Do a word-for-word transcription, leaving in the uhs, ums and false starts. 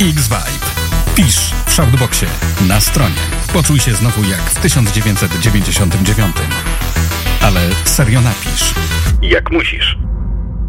X-Vibe. Pisz w Shoutboxie na stronie. Poczuj się znowu jak w tysiąc dziewięćset dziewięćdziesiątym dziewiątym. Ale serio napisz. Jak musisz.